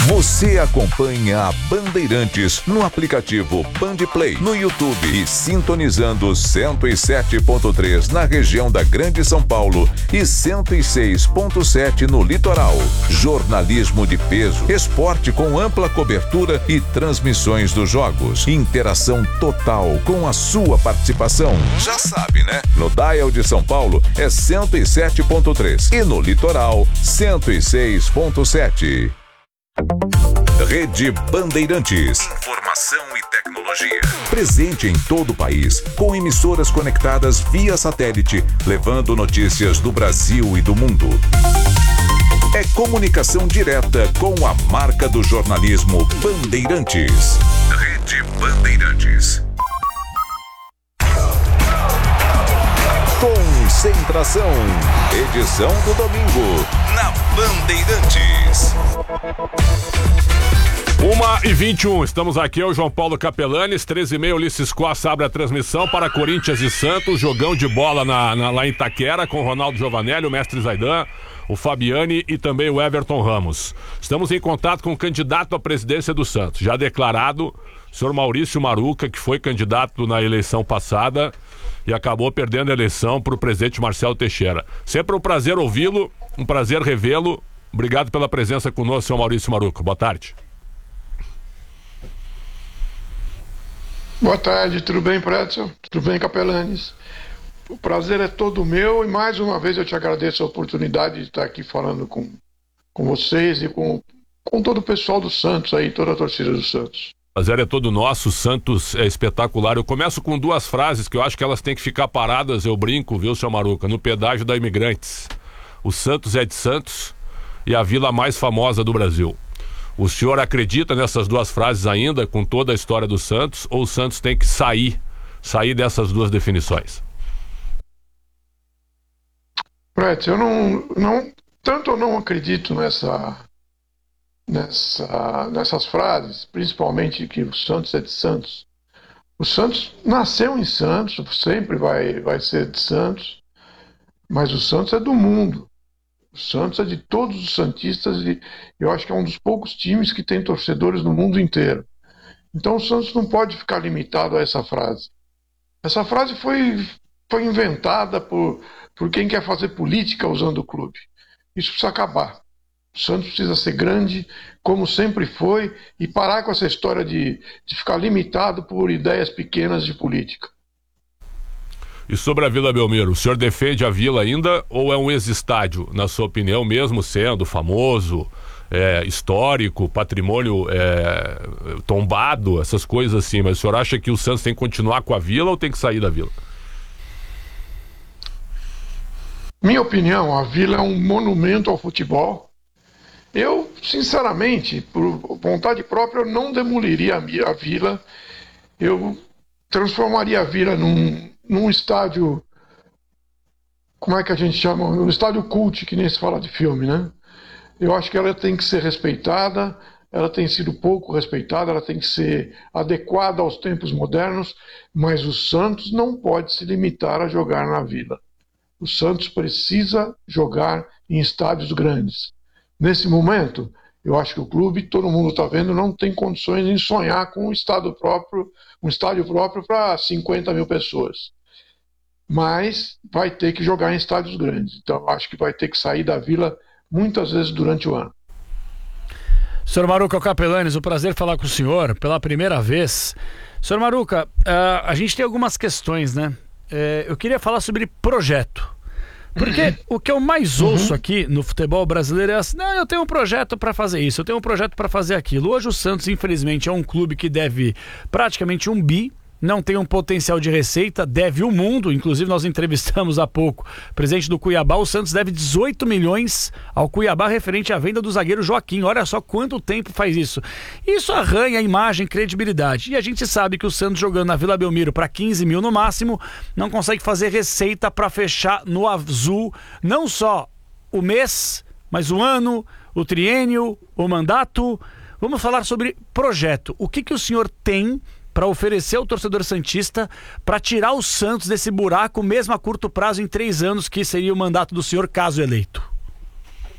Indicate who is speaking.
Speaker 1: Você acompanha a Bandeirantes no aplicativo Bandplay, no YouTube e sintonizando 107.3 na região da Grande São Paulo e 106.7 no litoral. Jornalismo de peso, esporte com ampla cobertura e transmissões dos jogos. Interação total com a sua participação. Já sabe, né? No dial de São Paulo é 107.3 e no litoral 106.7. Rede Bandeirantes. Informação e tecnologia. Presente em todo o país, com emissoras conectadas via satélite, levando notícias do Brasil e do mundo. É comunicação direta com a marca do jornalismo Bandeirantes. Rede Bandeirantes. Concentração. Edição do domingo. Na Bandeirantes.
Speaker 2: 1h21, estamos aqui, o João Paulo Capelanes, 13h30, Ulisses Costa abre a transmissão para Corinthians e Santos, jogão de bola lá em Itaquera, com o Ronaldo Giovanelli, o mestre Zaidan, o Fabiani e também o Everton Ramos. Estamos em contato com o candidato à presidência do Santos, já declarado, o senhor Maurício Maruca, que foi candidato na eleição passada e acabou perdendo a eleição para o presidente Marcelo Teixeira. Sempre um prazer ouvi-lo, um prazer revê-lo. Obrigado pela presença conosco, senhor Maurício Maruca. Boa tarde.
Speaker 3: Boa tarde, tudo bem, Predson? Tudo bem, Capelanes? O prazer é todo meu e mais uma vez eu te agradeço a oportunidade de estar aqui falando com vocês e com todo o pessoal do Santos aí, toda a torcida do Santos.
Speaker 2: O prazer é todo nosso, o Santos é espetacular. Eu começo com duas frases que eu acho que elas têm que ficar paradas, eu brinco, viu, senhor Maruca? No pedágio da Imigrantes. O Santos é de Santos e a vila mais famosa do Brasil. O senhor acredita nessas duas frases ainda, com toda a história do Santos, ou o Santos tem que sair dessas duas definições?
Speaker 3: Brett, eu não acredito nessas frases, principalmente que o Santos é de Santos. O Santos nasceu em Santos, sempre vai ser de Santos, mas o Santos é do mundo. O Santos é de todos os santistas e eu acho que é um dos poucos times que tem torcedores no mundo inteiro. Então o Santos não pode ficar limitado a essa frase. Essa frase foi inventada por quem quer fazer política usando o clube. Isso precisa acabar. O Santos precisa ser grande, como sempre foi, e parar com essa história de ficar limitado por ideias pequenas de política.
Speaker 2: E sobre a Vila Belmiro, o senhor defende a Vila ainda ou é um ex-estádio, na sua opinião, mesmo sendo famoso, histórico, patrimônio tombado, essas coisas assim, mas o senhor acha que o Santos tem que continuar com a Vila ou tem que sair da Vila?
Speaker 3: Minha opinião, a Vila é um monumento ao futebol. Eu, sinceramente, por vontade própria, eu não demoliria a Vila. Eu transformaria a Vila num estádio, como é que a gente chama? Um estádio cult, que nem se fala de filme, né? Eu acho que ela tem que ser respeitada, ela tem sido pouco respeitada, ela tem que ser adequada aos tempos modernos, mas o Santos não pode se limitar a jogar na Vila. O Santos precisa jogar em estádios grandes. Nesse momento, eu acho que o clube, todo mundo está vendo, não tem condições de sonhar com um estádio próprio para 50 mil pessoas. Mas vai ter que jogar em estádios grandes. Então acho que vai ter que sair da Vila muitas vezes durante o ano.
Speaker 4: Senhor Maruca Capelanes, o prazer falar com o senhor pela primeira vez. Senhor Maruca, a gente tem algumas questões, né? Eu queria falar sobre projeto. Porque o que eu mais ouço aqui no futebol brasileiro é assim: não, eu tenho um projeto para fazer isso, eu tenho um projeto para fazer aquilo. Hoje o Santos, infelizmente, é um clube que deve praticamente $1 bi, não tem um potencial de receita, deve o mundo. Inclusive nós entrevistamos há pouco o presidente do Cuiabá. O Santos deve 18 milhões ao Cuiabá referente à venda do zagueiro Joaquim. Olha só quanto tempo faz isso. Isso arranha a imagem, credibilidade. E a gente sabe que o Santos, jogando na Vila Belmiro para 15 mil no máximo, não consegue fazer receita para fechar no azul não só o mês, mas o ano, o triênio, o mandato. Vamos falar sobre projeto. O que o senhor tem para oferecer ao torcedor santista para tirar o Santos desse buraco, mesmo a curto prazo, em 3 anos, que seria o mandato do senhor, caso eleito?